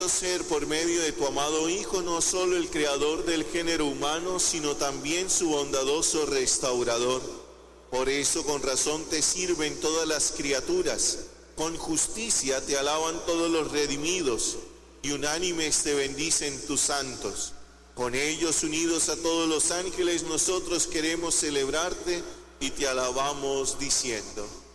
ser por medio de tu amado Hijo no solo el creador del género humano, sino también su bondadoso restaurador. Por eso con razón te sirven todas las criaturas, con justicia te alaban todos los redimidos, y unánimes te bendicen tus santos. Con ellos unidos a todos los ángeles nosotros queremos celebrarte y te alabamos diciendo: